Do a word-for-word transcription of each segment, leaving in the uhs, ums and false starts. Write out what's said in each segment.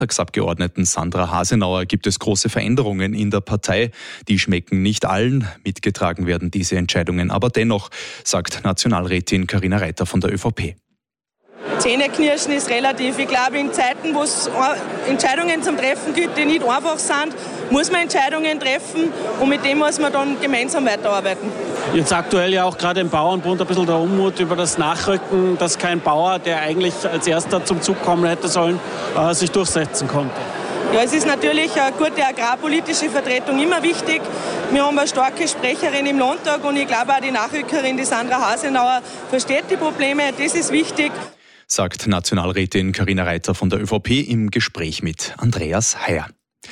Landtagsabgeordneten Sandra Hasenauer gibt es große Veränderungen in der Partei. Die schmecken nicht allen. Mitgetragen werden diese Entscheidungen aber dennoch, sagt Nationalrätin Carina Reiter von der ÖVP. Zähneknirschen ist relativ. Ich glaube, in Zeiten, wo es Entscheidungen zum Treffen gibt, die nicht einfach sind, muss man Entscheidungen treffen und mit dem muss man dann gemeinsam weiterarbeiten. Jetzt aktuell ja auch gerade im Bauernbund ein bisschen der Unmut über das Nachrücken, dass kein Bauer, der eigentlich als erster zum Zug kommen hätte sollen, äh, sich durchsetzen konnte. Ja, es ist natürlich eine gute agrarpolitische Vertretung immer wichtig. Wir haben eine starke Sprecherin im Landtag und ich glaube auch die Nachrückerin, die Sandra Hasenauer, versteht die Probleme. Das ist wichtig, sagt Nationalrätin Carina Reiter von der ÖVP im Gespräch mit Andreas Heyer.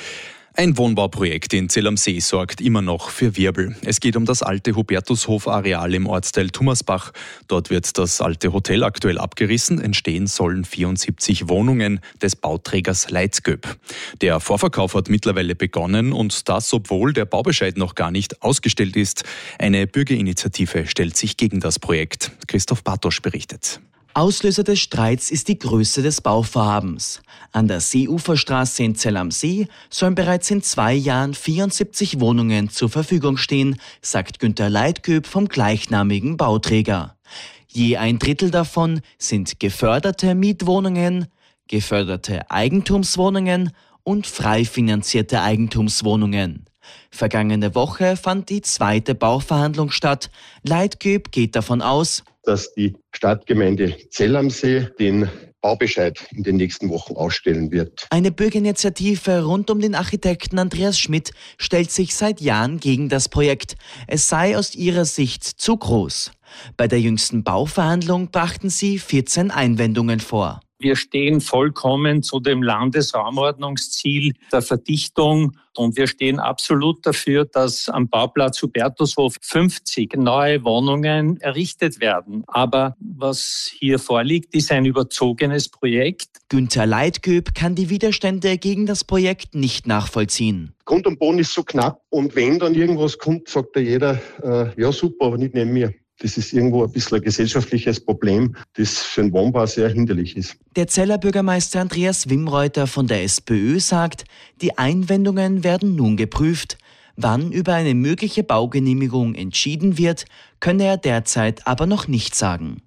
Ein Wohnbauprojekt in Zell am See sorgt immer noch für Wirbel. Es geht um das alte Hubertushof-Areal im Ortsteil Tummersbach. Dort wird das alte Hotel aktuell abgerissen. Entstehen sollen vierundsiebzig Wohnungen des Bauträgers Leitzgöb. Der Vorverkauf hat mittlerweile begonnen und das, obwohl der Baubescheid noch gar nicht ausgestellt ist. Eine Bürgerinitiative stellt sich gegen das Projekt. Christoph Bartosch berichtet. Auslöser des Streits ist die Größe des Bauvorhabens. An der Seeuferstraße in Zell am See sollen bereits in zwei Jahren vierundsiebzig Wohnungen zur Verfügung stehen, sagt Günter Leitzgöb vom gleichnamigen Bauträger. Je ein Drittel davon sind geförderte Mietwohnungen, geförderte Eigentumswohnungen und frei finanzierte Eigentumswohnungen. Vergangene Woche fand die zweite Bauverhandlung statt. Leitzgöb geht davon aus, dass die Stadtgemeinde Zell am See den Baubescheid in den nächsten Wochen ausstellen wird. Eine Bürgerinitiative rund um den Architekten Andreas Schmidt stellt sich seit Jahren gegen das Projekt. Es sei aus ihrer Sicht zu groß. Bei der jüngsten Bauverhandlung brachten sie vierzehn Einwendungen vor. Wir stehen vollkommen zu dem Landesraumordnungsziel der Verdichtung und wir stehen absolut dafür, dass am Bauplatz Hubertushof fünfzig neue Wohnungen errichtet werden. Aber was hier vorliegt, ist ein überzogenes Projekt. Günter Leitzgöb kann die Widerstände gegen das Projekt nicht nachvollziehen. Grund und Boden ist so knapp und wenn dann irgendwas kommt, sagt da jeder, äh, ja super, aber nicht neben mir. Das ist irgendwo ein bisschen ein gesellschaftliches Problem, das für den Wohnbau sehr hinderlich ist. Der Zeller Bürgermeister Andreas Wimreuter von der SPÖ sagt, die Einwendungen werden nun geprüft. Wann über eine mögliche Baugenehmigung entschieden wird, könne er derzeit aber noch nicht sagen.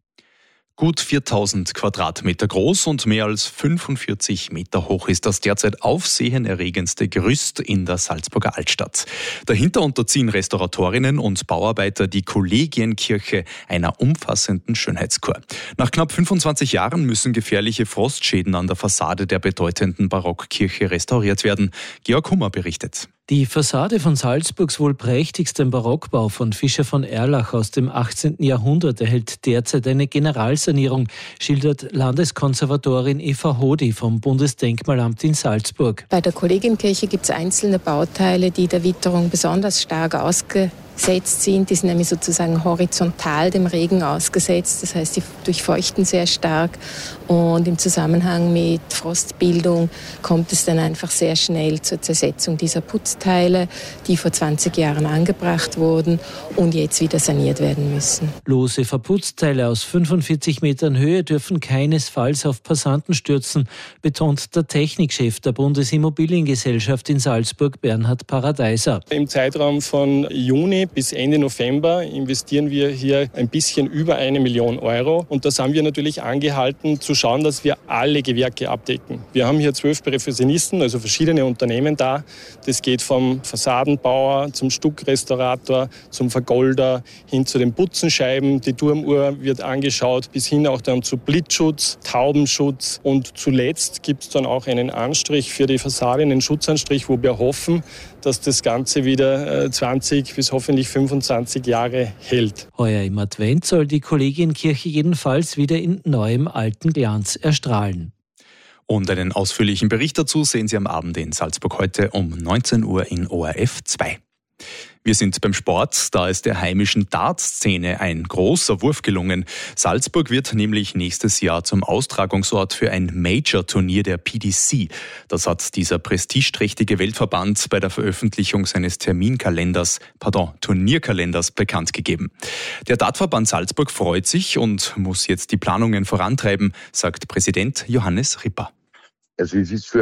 Gut viertausend Quadratmeter groß und mehr als fünfundvierzig Meter hoch ist das derzeit aufsehenerregendste Gerüst in der Salzburger Altstadt. Dahinter unterziehen Restauratorinnen und Bauarbeiter die Kollegienkirche einer umfassenden Schönheitskur. Nach knapp fünfundzwanzig Jahren müssen gefährliche Frostschäden an der Fassade der bedeutenden Barockkirche restauriert werden. Georg Hummer berichtet. Die Fassade von Salzburgs wohl prächtigsten Barockbau von Fischer von Erlach aus dem achtzehnten Jahrhundert erhält derzeit eine Generalsanierung, schildert Landeskonservatorin Eva Hodi vom Bundesdenkmalamt in Salzburg. Bei der Kollegienkirche gibt es einzelne Bauteile, die der Witterung besonders stark ausgesetzt sind. Die sind nämlich sozusagen horizontal dem Regen ausgesetzt. Das heißt, die durchfeuchten sehr stark. Und im Zusammenhang mit Frostbildung kommt es dann einfach sehr schnell zur Zersetzung dieser Putzteile, die vor zwanzig Jahren angebracht wurden und jetzt wieder saniert werden müssen. Lose Verputzteile aus fünfundvierzig Metern Höhe dürfen keinesfalls auf Passanten stürzen, betont der Technikchef der Bundesimmobiliengesellschaft in Salzburg, Bernhard Paradeiser. Im Zeitraum von Juni bis Ende November investieren wir hier ein bisschen über eine Million Euro. Und das haben wir natürlich angehalten, zu schauen, dass wir alle Gewerke abdecken. Wir haben hier zwölf Professionisten, also verschiedene Unternehmen da. Das geht vom Fassadenbauer zum Stuckrestaurator, zum Vergolder, hin zu den Putzenscheiben. Die Turmuhr wird angeschaut, bis hin auch dann zu Blitzschutz, Taubenschutz. Und zuletzt gibt es dann auch einen Anstrich für die Fassade, einen Schutzanstrich, wo wir hoffen, dass das Ganze wieder zwanzig bis hoffentlich fünfundzwanzig Jahre hält. Heuer im Advent soll die Kollegienkirche jedenfalls wieder in neuem alten Glanz erstrahlen. Und einen ausführlichen Bericht dazu sehen Sie am Abend in Salzburg heute um neunzehn Uhr in O R F zwei. Wir sind beim Sport, da ist der heimischen Dartszene ein großer Wurf gelungen. Salzburg wird nämlich nächstes Jahr zum Austragungsort für ein Major-Turnier der P D C. Das hat dieser prestigeträchtige Weltverband bei der Veröffentlichung seines Terminkalenders, pardon, Turnierkalenders bekannt gegeben. Der Dartverband Salzburg freut sich und muss jetzt die Planungen vorantreiben, sagt Präsident Johannes Ripper. Also es ist für